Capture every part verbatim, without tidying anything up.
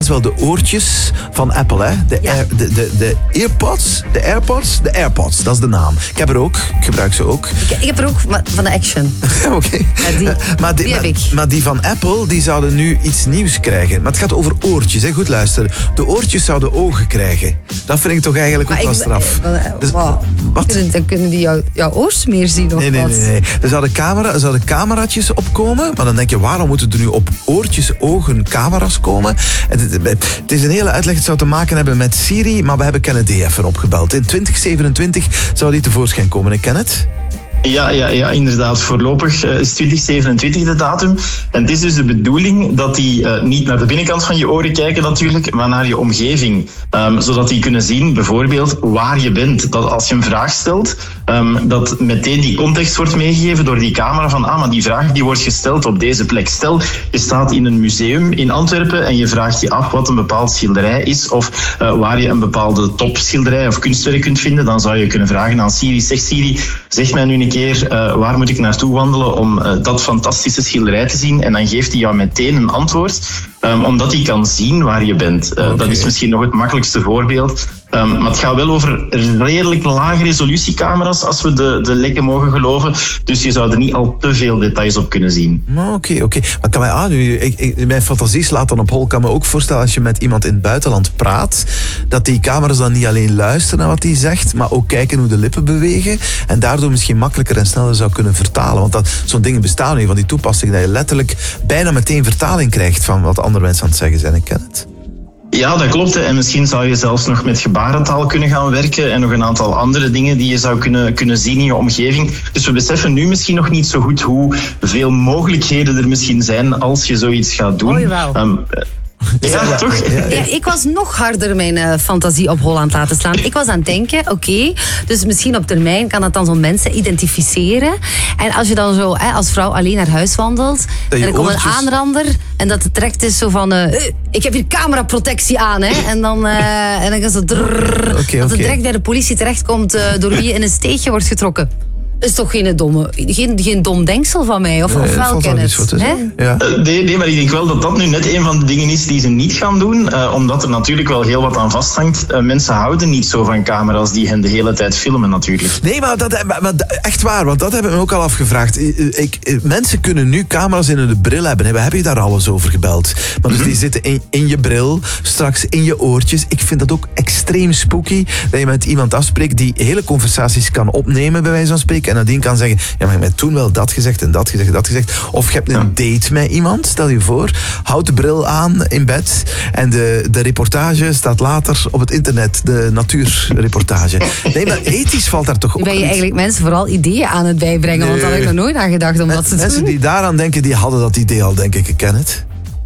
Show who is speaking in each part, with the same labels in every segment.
Speaker 1: mensen wel de oortjes van Apple, hè? De,
Speaker 2: Ja.
Speaker 1: Air, de, de, de AirPods, de AirPods, de AirPods, dat is de naam. Ik heb er ook, ik gebruik ze ook.
Speaker 2: Ik, ik heb er ook maar van de Action.
Speaker 1: Oké. Okay.
Speaker 2: Ja, die,
Speaker 1: maar, die,
Speaker 2: die heb
Speaker 1: maar,
Speaker 2: ik.
Speaker 1: maar die van Apple, die zouden nu iets nieuws krijgen. Maar het gaat over oortjes, hè? Goed luisteren. De oortjes zouden ogen krijgen. Dat vind ik toch eigenlijk
Speaker 2: Maar
Speaker 1: ook wel
Speaker 2: ik-
Speaker 1: straf.
Speaker 2: eh, eh,
Speaker 1: Dus,
Speaker 2: wow.
Speaker 1: wat?
Speaker 2: Dan kunnen die jou, jouw oors meer zien of
Speaker 1: Nee, nee,
Speaker 2: wat?
Speaker 1: nee, nee. Er zouden, camera, er zouden cameraatjes opkomen. Maar dan denk je, waarom moeten er nu op oortjes, ogen, camera's komen? Het, het, het is een hele uitleg. Het zou te maken hebben met Siri. Maar we hebben Kenneth even opgebeld. In twintig zevenentwintig zou die tevoorschijn komen. Ik ken het.
Speaker 3: Ja, ja, ja, inderdaad. Voorlopig uh, is twintig zevenentwintig de datum. En het is dus de bedoeling dat die uh, niet naar de binnenkant van je oren kijken natuurlijk, maar naar je omgeving. Um, zodat die kunnen zien bijvoorbeeld waar je bent. Dat als je een vraag stelt, um, dat meteen die context wordt meegegeven door die camera van ah, maar die vraag die wordt gesteld op deze plek. Stel, je staat in een museum in Antwerpen en je vraagt je af wat een bepaald schilderij is of uh, waar je een bepaalde topschilderij of kunstwerk kunt vinden, dan zou je kunnen vragen aan Siri, zeg Siri, zeg mij nu een keer uh, waar moet ik naartoe wandelen om uh, dat fantastische schilderij te zien, en dan geeft hij jou meteen een antwoord, um, omdat hij kan zien waar je bent. Uh,
Speaker 1: Okay.
Speaker 3: Dat is misschien nog het makkelijkste voorbeeld. Um, maar het gaat wel over redelijk lage resolutiecamera's als we de, de lekken mogen geloven. Dus je zou er niet al te veel details op kunnen zien.
Speaker 1: Oké, okay, oké. Okay. Maar kan mij aan, nu, ik, ik, mijn fantasie slaat dan op hol. Ik kan me ook voorstellen als je met iemand in het buitenland praat, dat die camera's dan niet alleen luisteren naar wat hij zegt, maar ook kijken hoe de lippen bewegen. En daardoor misschien makkelijker en sneller zou kunnen vertalen. Want dat, zo'n dingen bestaan nu van die toepassingen, dat je letterlijk bijna meteen vertaling krijgt van wat andere mensen aan het zeggen zijn. Ik ken het.
Speaker 3: Ja, dat klopt. En misschien zou je zelfs nog met gebarentaal kunnen gaan werken en nog een aantal andere dingen die je zou kunnen, kunnen zien in je omgeving. Dus we beseffen nu misschien nog niet zo goed hoe veel mogelijkheden er misschien zijn als je zoiets gaat doen.
Speaker 2: Oh, jawel.
Speaker 3: Um, ja, ja, toch?
Speaker 1: Ja, ja.
Speaker 2: Ja, ik was nog harder mijn uh, fantasie op hol aan het laten slaan. Ik was aan het denken, oké, okay, dus misschien op termijn kan dat dan zo mensen identificeren. En als je dan zo hè, als vrouw alleen naar huis wandelt, en er komt een
Speaker 1: oortjes...
Speaker 2: aanrander en dat het direct is zo van, uh, ik heb hier cameraprotectie aan, hè. En dan, uh, en dan is het drrrr,
Speaker 1: Okay,
Speaker 2: dat het
Speaker 1: okay.
Speaker 2: direct bij de politie terechtkomt uh, door wie je in een steegje wordt getrokken. Dat is toch geen, domme, geen, geen dom denksel van mij, of,
Speaker 1: Nee,
Speaker 2: of
Speaker 1: dat
Speaker 2: wel,
Speaker 1: valt wel
Speaker 2: Kenneth?
Speaker 1: iets voor te
Speaker 2: Hè?
Speaker 1: zeggen. Ja.
Speaker 3: Uh, nee, nee, maar ik denk wel dat dat nu net een van de dingen is die ze niet gaan doen. Uh, omdat er natuurlijk wel heel wat aan vasthangt. Uh, mensen houden niet zo van camera's die hen de hele tijd filmen natuurlijk.
Speaker 1: Nee, maar, dat, maar, maar echt waar, want dat hebben we me ook al afgevraagd. Ik, ik, mensen kunnen nu camera's in hun bril hebben. We hebben je daar alles over gebeld. Maar dus
Speaker 3: Mm-hmm.
Speaker 1: die zitten in, in je bril, straks in je oortjes. Ik vind dat ook extreem spooky, dat je met iemand afspreekt die hele conversaties kan opnemen, bij wijze van spreken, en nadien kan zeggen, ja, maar je hebt toen wel dat gezegd en dat gezegd en dat gezegd. Of je hebt een date met iemand, stel je voor, houd de bril aan in bed en de, de reportage staat later op het internet, de natuurreportage. Nee, maar ethisch valt daar toch ook
Speaker 2: Nu ben je
Speaker 1: niet.
Speaker 2: eigenlijk mensen vooral ideeën aan het bijbrengen, want daar heb ik nog nooit aan gedacht om dat te
Speaker 1: Mensen
Speaker 2: doen.
Speaker 1: die daaraan denken, die hadden dat idee al, denk ik. Ik ken het.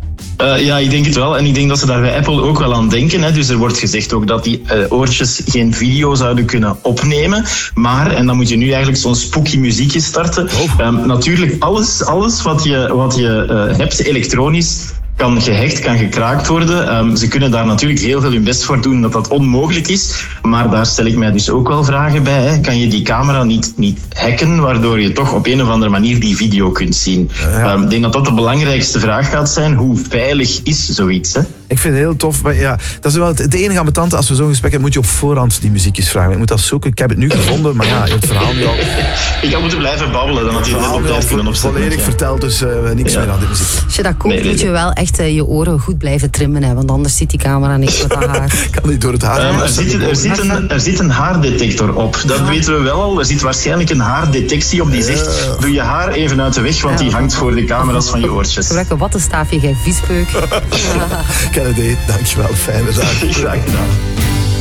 Speaker 3: Uh, ja, ik denk het wel. En ik denk dat ze daar bij Apple ook wel aan denken. Hè. Dus er wordt gezegd ook dat die uh, oortjes geen video zouden kunnen opnemen. Maar, en dan moet je nu eigenlijk zo'n spooky muziekje starten.
Speaker 1: Oh.
Speaker 3: Um, natuurlijk, alles, alles wat je, wat je uh, hebt elektronisch kan gehackt, kan gekraakt worden. Um, ze kunnen daar natuurlijk heel veel hun best voor doen dat dat onmogelijk is. Maar daar stel ik mij dus ook wel vragen bij. Hè. Kan je die camera niet, niet hacken, waardoor je toch op een of andere manier die video kunt zien?
Speaker 1: Ja.
Speaker 3: Um, ik denk dat dat de belangrijkste vraag gaat zijn. Hoe veilig is zoiets? Hè?
Speaker 1: Ik vind het heel tof, maar ja, dat is wel het, het enige ambetante. Als we zo'n gesprek hebben, moet je op voorhand die muziekjes vragen. Ik moet dat zoeken. Ik heb het nu gevonden, maar ja, je hebt het verhaal nu al,
Speaker 3: Ik had moeten blijven babbelen, dan had je het net
Speaker 1: verhaal
Speaker 3: op
Speaker 1: nu al
Speaker 3: tijd kunnen
Speaker 1: vo-
Speaker 3: opzetten.
Speaker 1: volledig
Speaker 3: Ja.
Speaker 1: verteld, dus uh, niks
Speaker 3: Ja.
Speaker 1: meer aan die muziek.
Speaker 2: Als je dat koopt,
Speaker 3: Nee, nee,
Speaker 2: moet je
Speaker 3: nee.
Speaker 2: wel echt uh, je oren goed blijven trimmen, hè, want anders ziet die camera niks met dat haar.
Speaker 1: Kan niet door het haar.
Speaker 3: Um, er, zit, er, zit een, er zit een haardetector op. Dat weten we wel al. Er zit waarschijnlijk een haardetectie op die zegt: doe je haar even uit de weg, want die hangt voor de camera's van je oortjes.
Speaker 2: Gebruik een wattenstaafje, jij viespeuk.
Speaker 1: Kennedy, dankjewel. Fijne dag.
Speaker 3: Graag gedaan.